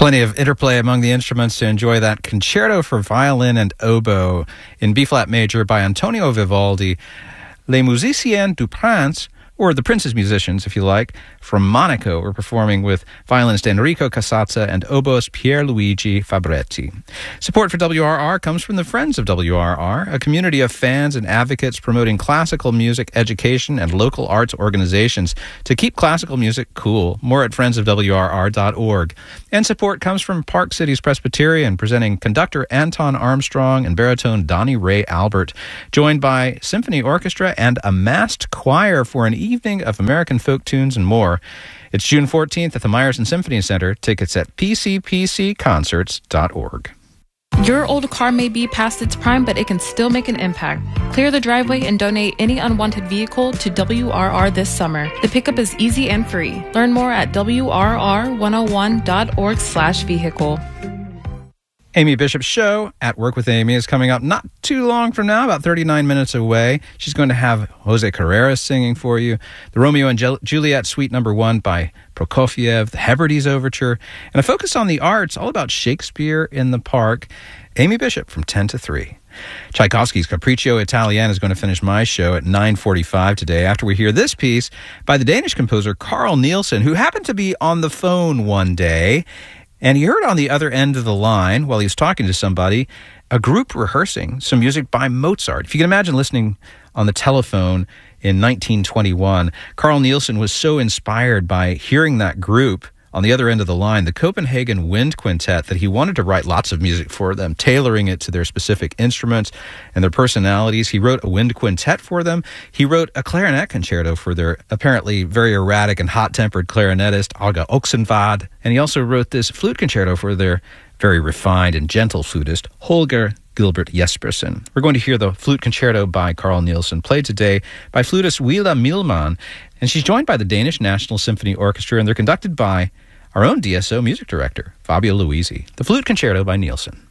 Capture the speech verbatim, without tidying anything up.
Plenty of interplay among the instruments to enjoy that concerto for violin and oboe in B-flat major by Antonio Vivaldi, Les Musiciens du Prince, or the Prince's Musicians, if you like, from Monaco. We're performing with violinist Enrico Casazza and oboist Pierluigi Fabretti. Support for W R R comes from the Friends of W R R, a community of fans and advocates promoting classical music education and local arts organizations to keep classical music cool. More at friends of W R R dot org. And support comes from Park Cities Presbyterian, presenting conductor Anton Armstrong and baritone Donnie Ray Albert, joined by symphony orchestra and a massed choir for an evening of American folk tunes and more. It's June fourteenth at the Meyerson Symphony Center. Tickets at p c p c concerts dot org. Your old car may be past its prime, but it can still make an impact. Clear the driveway and donate any unwanted vehicle to W R R this summer. The pickup is easy and free. Learn more at w r r one oh one dot org slash vehicle. Amy Bishop's show, At Work with Amy, is coming up not too long from now, about thirty-nine minutes away. She's going to have Jose Carreras singing for you, the Romeo and Juliet Suite Number One by Prokofiev, the Hebrides Overture, and a focus on the arts, all about Shakespeare in the Park. Amy Bishop from ten to three. Tchaikovsky's Capriccio Italiano is going to finish my show at nine forty-five today after we hear this piece by the Danish composer Carl Nielsen, who happened to be on the phone one day. And he heard on the other end of the line, while he was talking to somebody, a group rehearsing some music by Mozart. If you can imagine listening on the telephone in nineteen twenty-one, Carl Nielsen was so inspired by hearing that group on the other end of the line, the Copenhagen Wind Quintet, that he wanted to write lots of music for them, tailoring it to their specific instruments and their personalities. He wrote a wind quintet for them. He wrote a clarinet concerto for their apparently very erratic and hot-tempered clarinetist, Olga Oxenvad. And he also wrote this flute concerto for their very refined and gentle flutist, Holger Gilbert Jespersen. We're going to hear the flute concerto by Carl Nielsen, played today by flutist Willa Milman, and she's joined by the Danish National Symphony Orchestra, and they're conducted by our own D S O music director, Fabio Luisi. The flute concerto by Nielsen.